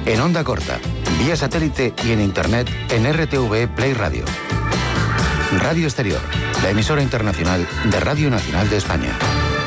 en onda corta, vía satélite y en internet en RTV Play Radio. Radio Exterior, la emisora internacional de Radio Nacional de España.